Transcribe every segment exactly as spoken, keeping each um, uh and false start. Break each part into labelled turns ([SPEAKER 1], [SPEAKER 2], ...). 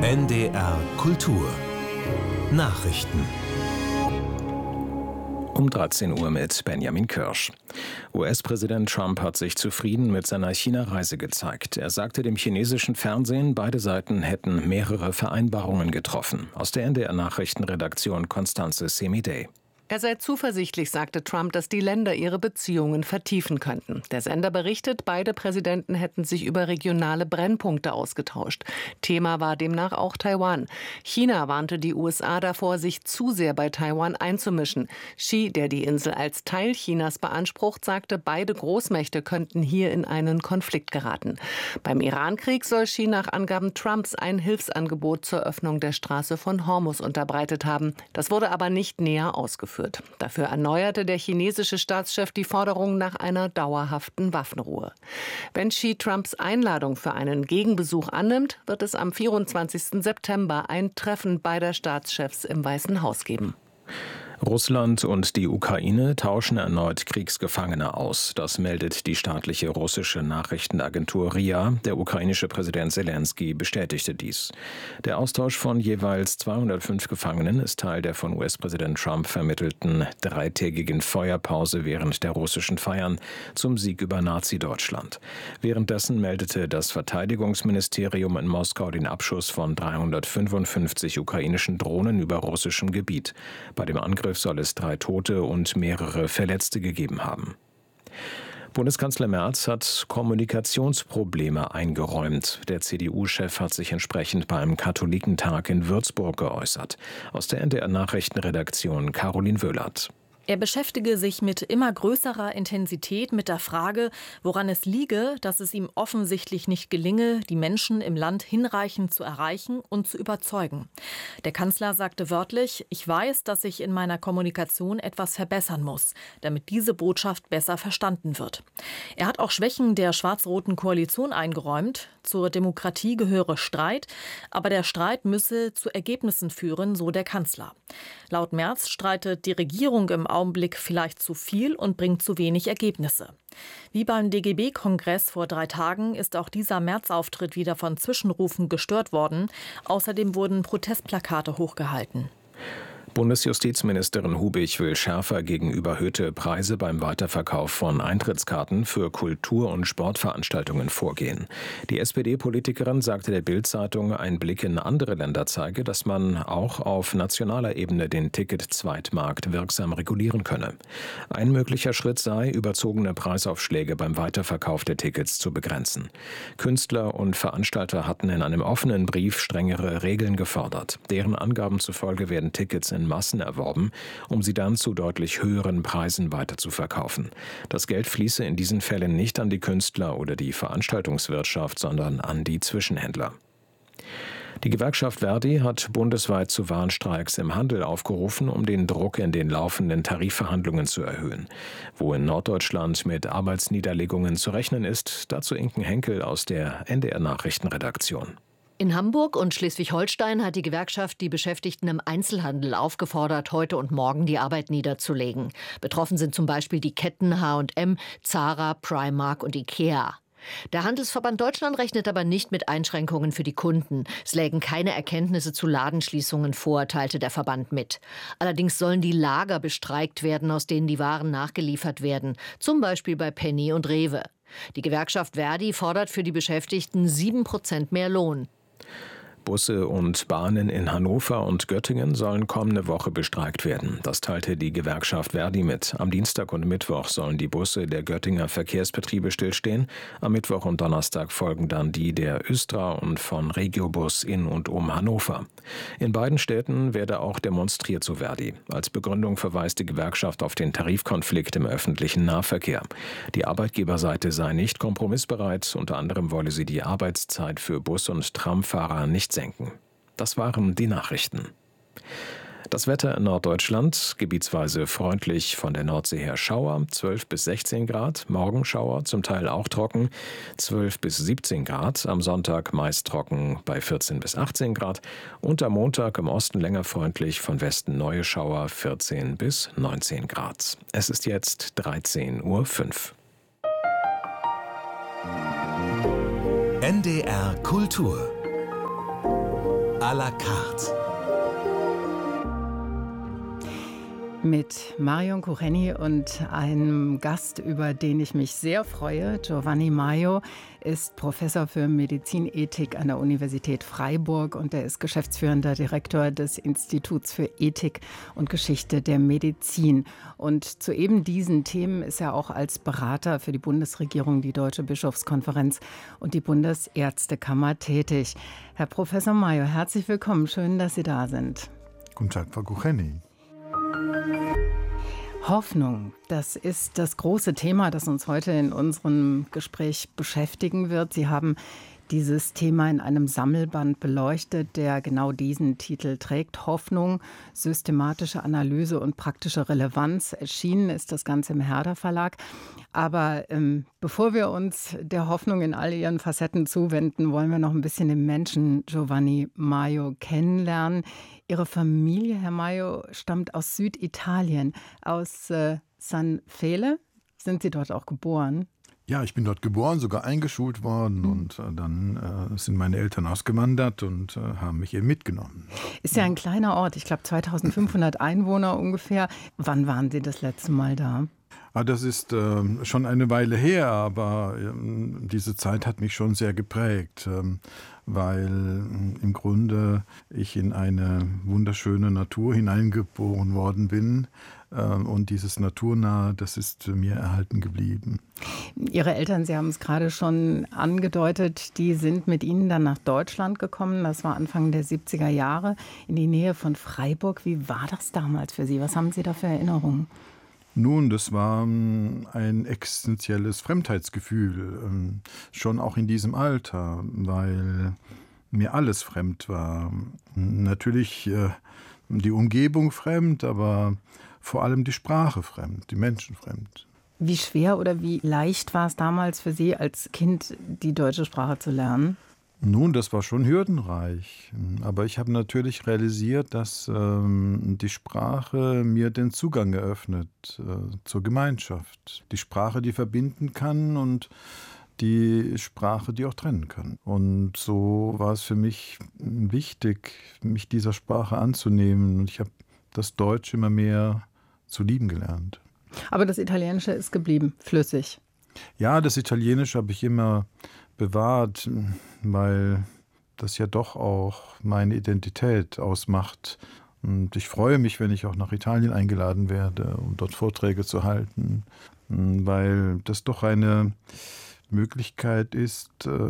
[SPEAKER 1] N D R Kultur Nachrichten.
[SPEAKER 2] Um dreizehn Uhr mit Benjamin Kirsch. U S-Präsident Trump hat sich zufrieden mit seiner China-Reise gezeigt. Er sagte dem chinesischen Fernsehen, beide Seiten hätten mehrere Vereinbarungen getroffen. Aus der N D R-Nachrichtenredaktion Constanze Semidey.
[SPEAKER 3] Er sei zuversichtlich, sagte Trump, dass die Länder ihre Beziehungen vertiefen könnten. Der Sender berichtet, beide Präsidenten hätten sich über regionale Brennpunkte ausgetauscht. Thema war demnach auch Taiwan. China warnte die U S A davor, sich zu sehr bei Taiwan einzumischen. Xi, der die Insel als Teil Chinas beansprucht, sagte, beide Großmächte könnten hier in einen Konflikt geraten. Beim Irankrieg soll Xi nach Angaben Trumps ein Hilfsangebot zur Öffnung der Straße von Hormuz unterbreitet haben. Das wurde aber nicht näher ausgeführt. Dafür erneuerte der chinesische Staatschef die Forderung nach einer dauerhaften Waffenruhe. Wenn Xi Trumps Einladung für einen Gegenbesuch annimmt, wird es am vierundzwanzigsten September ein Treffen beider Staatschefs im Weißen Haus geben.
[SPEAKER 2] Russland und die Ukraine tauschen erneut Kriegsgefangene aus. Das meldet die staatliche russische Nachrichtenagentur R I A. Der ukrainische Präsident Selenskyj bestätigte dies. Der Austausch von jeweils zweihundertfünf Gefangenen ist Teil der von U S-Präsident Trump vermittelten dreitägigen Feuerpause während der russischen Feiern zum Sieg über Nazi-Deutschland. Währenddessen meldete das Verteidigungsministerium in Moskau den Abschuss von dreihundertfünfundfünfzig ukrainischen Drohnen über russischem Gebiet. Bei dem Angriff soll es drei Tote und mehrere Verletzte gegeben haben. Bundeskanzler Merz hat Kommunikationsprobleme eingeräumt. Der C D U-Chef hat sich entsprechend beim Katholikentag in Würzburg geäußert. Aus der N D R-Nachrichtenredaktion Caroline Wöhlert.
[SPEAKER 4] Er beschäftige sich mit immer größerer Intensität mit der Frage, woran es liege, dass es ihm offensichtlich nicht gelinge, die Menschen im Land hinreichend zu erreichen und zu überzeugen. Der Kanzler sagte wörtlich, ich weiß, dass ich in meiner Kommunikation etwas verbessern muss, damit diese Botschaft besser verstanden wird. Er hat auch Schwächen der schwarz-roten Koalition eingeräumt. Zur Demokratie gehöre Streit, aber der Streit müsse zu Ergebnissen führen, so der Kanzler. Laut Merz streitet die Regierung im Augenblick vielleicht zu viel und bringt zu wenig Ergebnisse. Wie beim D G B-Kongress vor drei Tagen ist auch dieser März-Auftritt wieder von Zwischenrufen gestört worden. Außerdem wurden Protestplakate hochgehalten.
[SPEAKER 2] Bundesjustizministerin Hubig will schärfer gegen überhöhte Preise beim Weiterverkauf von Eintrittskarten für Kultur- und Sportveranstaltungen vorgehen. Die S P D-Politikerin sagte der Bild-Zeitung, ein Blick in andere Länder zeige, dass man auch auf nationaler Ebene den Ticket-Zweitmarkt wirksam regulieren könne. Ein möglicher Schritt sei, überzogene Preisaufschläge beim Weiterverkauf der Tickets zu begrenzen. Künstler und Veranstalter hatten in einem offenen Brief strengere Regeln gefordert. Deren Angaben zufolge werden Tickets in Massen erworben, um sie dann zu deutlich höheren Preisen weiterzuverkaufen. Das Geld fließe in diesen Fällen nicht an die Künstler oder die Veranstaltungswirtschaft, sondern an die Zwischenhändler. Die Gewerkschaft Verdi hat bundesweit zu Warnstreiks im Handel aufgerufen, um den Druck in den laufenden Tarifverhandlungen zu erhöhen. Wo in Norddeutschland mit Arbeitsniederlegungen zu rechnen ist, dazu Inken Henkel aus der N D R-Nachrichtenredaktion.
[SPEAKER 5] In Hamburg und Schleswig-Holstein hat die Gewerkschaft die Beschäftigten im Einzelhandel aufgefordert, heute und morgen die Arbeit niederzulegen. Betroffen sind zum Beispiel die Ketten H und M, Zara, Primark und Ikea. Der Handelsverband Deutschland rechnet aber nicht mit Einschränkungen für die Kunden. Es lägen keine Erkenntnisse zu Ladenschließungen vor, teilte der Verband mit. Allerdings sollen die Lager bestreikt werden, aus denen die Waren nachgeliefert werden, zum Beispiel bei Penny und Rewe. Die Gewerkschaft Verdi fordert für die Beschäftigten sieben Prozent mehr Lohn.
[SPEAKER 2] Busse und Bahnen in Hannover und Göttingen sollen kommende Woche bestreikt werden. Das teilte die Gewerkschaft Verdi mit. Am Dienstag und Mittwoch sollen die Busse der Göttinger Verkehrsbetriebe stillstehen. Am Mittwoch und Donnerstag folgen dann die der Östra und von Regiobus in und um Hannover. In beiden Städten werde auch demonstriert, so Verdi. Als Begründung verweist die Gewerkschaft auf den Tarifkonflikt im öffentlichen Nahverkehr. Die Arbeitgeberseite sei nicht kompromissbereit. Unter anderem wolle sie die Arbeitszeit für Bus- und Tramfahrer nicht senken. Das waren die Nachrichten. Das Wetter in Norddeutschland, gebietsweise freundlich von der Nordsee her Schauer, zwölf bis sechzehn Grad, morgen Schauer, zum Teil auch trocken, zwölf bis siebzehn Grad, am Sonntag meist trocken bei vierzehn bis achtzehn Grad und am Montag im Osten länger freundlich, von Westen neue Schauer, vierzehn bis neunzehn Grad. Es ist jetzt dreizehn Uhr fünf.
[SPEAKER 1] N D R Kultur à la carte.
[SPEAKER 6] Mit Marion Kucheni und einem Gast, über den ich mich sehr freue. Giovanni Maio ist Professor für Medizinethik an der Universität Freiburg und er ist geschäftsführender Direktor des Instituts für Ethik und Geschichte der Medizin. Und zu eben diesen Themen ist er auch als Berater für die Bundesregierung, die Deutsche Bischofskonferenz und die Bundesärztekammer tätig. Herr Professor Maio, herzlich willkommen. Schön, dass Sie da sind.
[SPEAKER 7] Guten Tag, Frau Kucheni.
[SPEAKER 6] Hoffnung, das ist das große Thema, das uns heute in unserem Gespräch beschäftigen wird. Sie haben dieses Thema in einem Sammelband beleuchtet, der genau diesen Titel trägt. Hoffnung, systematische Analyse und praktische Relevanz. Erschienen ist das Ganze im Herder Verlag. Aber ähm, bevor wir uns der Hoffnung in all ihren Facetten zuwenden, wollen wir noch ein bisschen den Menschen Giovanni Maio kennenlernen. Ihre Familie, Herr Maio, stammt aus Süditalien, aus äh, San Fele. Sind Sie dort auch geboren?
[SPEAKER 7] Ja, ich bin dort geboren, sogar eingeschult worden mhm. und äh, dann äh, sind meine Eltern ausgewandert und äh, haben mich eben mitgenommen.
[SPEAKER 6] Ist ja ein kleiner Ort, ich glaube zweitausendfünfhundert Einwohner ungefähr. Wann waren Sie das letzte Mal da?
[SPEAKER 7] Ah, das ist äh, schon eine Weile her, aber äh, diese Zeit hat mich schon sehr geprägt, äh, weil äh, im Grunde ich in eine wunderschöne Natur hineingeboren worden bin. Und dieses Naturnahe, das ist mir erhalten geblieben.
[SPEAKER 6] Ihre Eltern, Sie haben es gerade schon angedeutet, die sind mit Ihnen dann nach Deutschland gekommen. Das war Anfang der siebziger Jahre in die Nähe von Freiburg. Wie war das damals für Sie? Was haben Sie da für Erinnerungen?
[SPEAKER 7] Nun, das war ein existenzielles Fremdheitsgefühl, schon auch in diesem Alter, weil mir alles fremd war. Natürlich die Umgebung fremd, aber vor allem die Sprache fremd, die Menschen fremd.
[SPEAKER 6] Wie schwer oder wie leicht war es damals für Sie als Kind, die deutsche Sprache zu lernen?
[SPEAKER 7] Nun, das war schon hürdenreich. Aber ich habe natürlich realisiert, dass ähm, die Sprache mir den Zugang eröffnet äh, zur Gemeinschaft. Die Sprache, die verbinden kann und die Sprache, die auch trennen kann. Und so war es für mich wichtig, mich dieser Sprache anzunehmen. Und ich habe das Deutsche immer mehr zu lieben gelernt.
[SPEAKER 6] Aber das Italienische ist geblieben, flüssig.
[SPEAKER 7] Ja, das Italienische habe ich immer bewahrt, weil das ja doch auch meine Identität ausmacht. Und ich freue mich, wenn ich auch nach Italien eingeladen werde, um dort Vorträge zu halten, weil das doch eine Möglichkeit ist,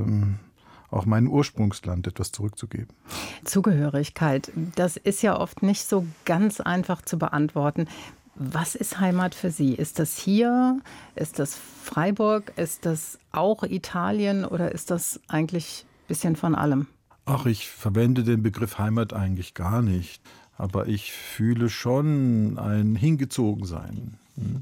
[SPEAKER 7] auch meinem Ursprungsland etwas zurückzugeben.
[SPEAKER 6] Zugehörigkeit, das ist ja oft nicht so ganz einfach zu beantworten. Was ist Heimat für Sie? Ist das hier? Ist das Freiburg? Ist das auch Italien? Oder ist das eigentlich ein bisschen von allem?
[SPEAKER 7] Ach, ich verwende den Begriff Heimat eigentlich gar nicht. Aber ich fühle schon ein Hingezogensein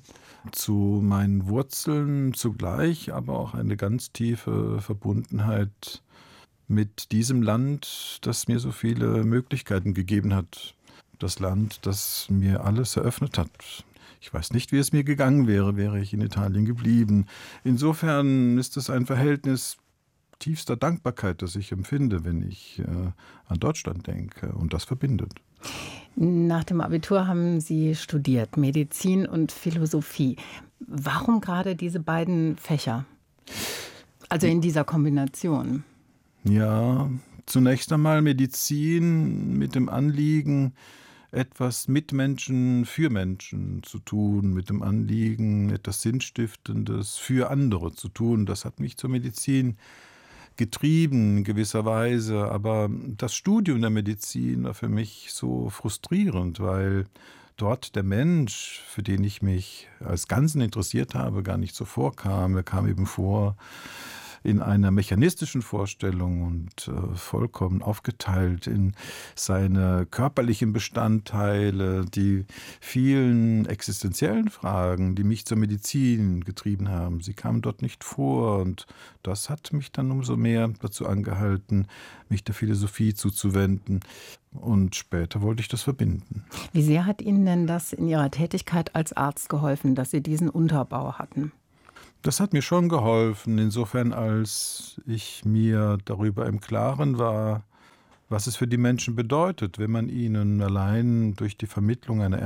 [SPEAKER 7] zu meinen Wurzeln zugleich, aber auch eine ganz tiefe Verbundenheit mit diesem Land, das mir so viele Möglichkeiten gegeben hat. Das Land, das mir alles eröffnet hat. Ich weiß nicht, wie es mir gegangen wäre, wäre ich in Italien geblieben. Insofern ist es ein Verhältnis tiefster Dankbarkeit, das ich empfinde, wenn ich äh, an Deutschland denke. Und das verbindet.
[SPEAKER 6] Nach dem Abitur haben Sie studiert, Medizin und Philosophie. Warum gerade diese beiden Fächer? Also in dieser Kombination.
[SPEAKER 7] Ja, zunächst einmal Medizin mit dem Anliegen, etwas mit Menschen, für Menschen zu tun, mit dem Anliegen, etwas Sinnstiftendes für andere zu tun. Das hat mich zur Medizin getrieben in gewisser Weise. Aber das Studium der Medizin war für mich so frustrierend, weil dort der Mensch, für den ich mich als Ganzen interessiert habe, gar nicht so vorkam. Er kam eben vor in einer mechanistischen Vorstellung und äh, vollkommen aufgeteilt in seine körperlichen Bestandteile, die vielen existenziellen Fragen, die mich zur Medizin getrieben haben. Sie kamen dort nicht vor und das hat mich dann umso mehr dazu angehalten, mich der Philosophie zuzuwenden. Und später wollte ich das verbinden.
[SPEAKER 6] Wie sehr hat Ihnen denn das in Ihrer Tätigkeit als Arzt geholfen, dass Sie diesen Unterbau hatten?
[SPEAKER 7] Das hat mir schon geholfen, insofern als ich mir darüber im Klaren war, was es für die Menschen bedeutet, wenn man ihnen allein durch die Vermittlung einer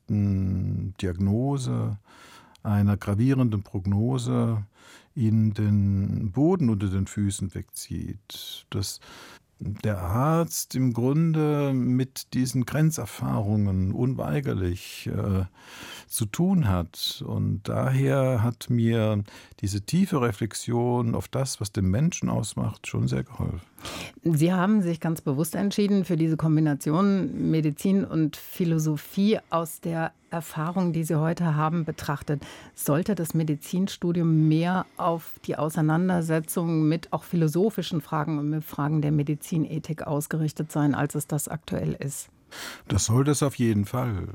[SPEAKER 7] ernsten Diagnose, einer gravierenden Prognose, ihnen den Boden unter den Füßen wegzieht. Dass der Arzt im Grunde mit diesen Grenzerfahrungen unweigerlich äh, zu tun hat. Und daher hat mir diese tiefe Reflexion auf das, was den Menschen ausmacht, schon sehr geholfen.
[SPEAKER 6] Sie haben sich ganz bewusst entschieden für diese Kombination Medizin und Philosophie. Aus der Erfahrung, die Sie heute haben, betrachtet, sollte das Medizinstudium mehr auf die Auseinandersetzung mit auch philosophischen Fragen und mit Fragen der Medizinethik ausgerichtet sein, als es das aktuell ist?
[SPEAKER 7] Das sollte es auf jeden Fall.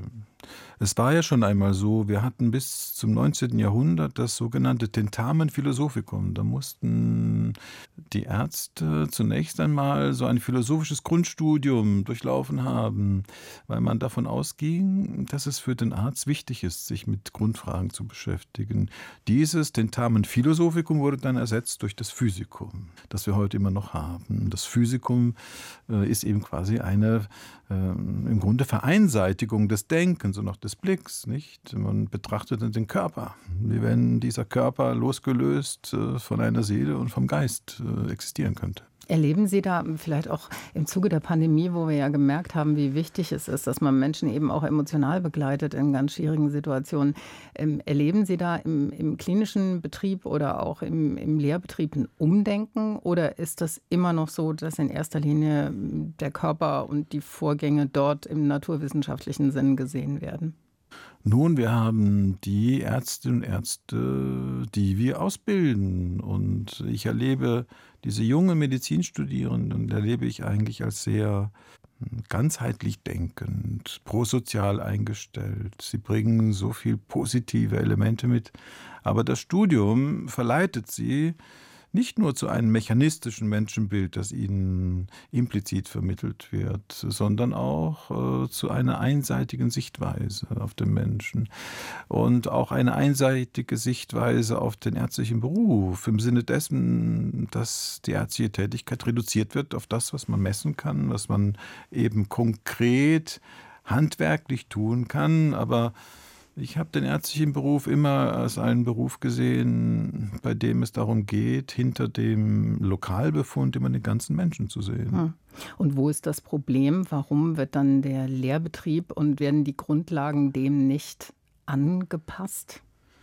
[SPEAKER 7] Es war ja schon einmal so, wir hatten bis zum neunzehnten Jahrhundert das sogenannte Tentamen Philosophicum. Da mussten die Ärzte zunächst einmal so ein philosophisches Grundstudium durchlaufen haben, weil man davon ausging, dass es für den Arzt wichtig ist, sich mit Grundfragen zu beschäftigen. Dieses Tentamen Philosophicum wurde dann ersetzt durch das Physikum, das wir heute immer noch haben. Das Physikum äh, ist eben quasi eine äh, im Grunde Vereinseitigung des Denkens und auch des Blicks, nicht? Man betrachtet den Körper, wie wenn dieser Körper losgelöst äh, von einer Seele und vom Geist äh, existieren könnte.
[SPEAKER 6] Erleben Sie da vielleicht auch im Zuge der Pandemie, wo wir ja gemerkt haben, wie wichtig es ist, dass man Menschen eben auch emotional begleitet in ganz schwierigen Situationen, ähm, erleben Sie da im, im klinischen Betrieb oder auch im, im Lehrbetrieb ein Umdenken? Oder ist das immer noch so, dass in erster Linie der Körper und die Vorgänge dort im naturwissenschaftlichen Sinn gesehen werden?
[SPEAKER 7] Nun, wir haben die Ärztinnen und Ärzte, die wir ausbilden. Und ich erlebe diese jungen Medizinstudierenden, erlebe ich eigentlich als sehr ganzheitlich denkend, prosozial eingestellt. Sie bringen so viel positive Elemente mit. Aber das Studium verleitet sie nicht nur zu einem mechanistischen Menschenbild, das ihnen implizit vermittelt wird, sondern auch äh, zu einer einseitigen Sichtweise auf den Menschen und auch eine einseitige Sichtweise auf den ärztlichen Beruf, im Sinne dessen, dass die ärztliche Tätigkeit reduziert wird auf das, was man messen kann, was man eben konkret handwerklich tun kann, aber ich habe den ärztlichen Beruf immer als einen Beruf gesehen, bei dem es darum geht, hinter dem Lokalbefund immer den ganzen Menschen zu sehen.
[SPEAKER 6] Und wo ist das Problem? Warum wird dann der Lehrbetrieb und werden die Grundlagen dem nicht angepasst?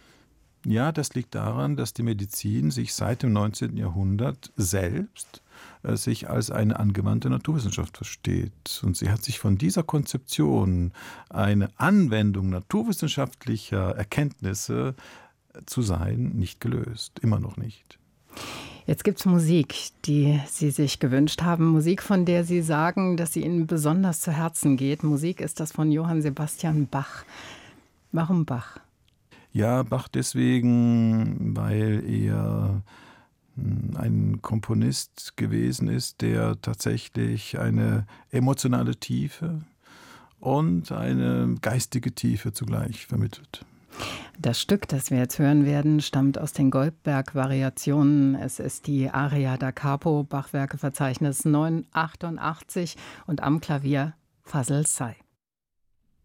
[SPEAKER 7] Ja, das liegt daran, dass die Medizin sich seit dem neunzehnten Jahrhundert selbst äh, sich als eine angewandte Naturwissenschaft versteht. Und sie hat sich von dieser Konzeption, eine Anwendung naturwissenschaftlicher Erkenntnisse zu sein, nicht gelöst. Immer noch nicht.
[SPEAKER 6] Jetzt gibt es Musik, die Sie sich gewünscht haben. Musik, von der Sie sagen, dass sie Ihnen besonders zu Herzen geht. Musik ist das von Johann Sebastian Bach. Warum Bach?
[SPEAKER 7] Ja, Bach deswegen, weil er ein Komponist gewesen ist, der tatsächlich eine emotionale Tiefe und eine geistige Tiefe zugleich vermittelt.
[SPEAKER 6] Das Stück, das wir jetzt hören werden, stammt aus den Goldberg-Variationen. Es ist die Aria da Capo, Bachwerkeverzeichnis neunhundertachtundachtzig und am Klavier Fazl Say.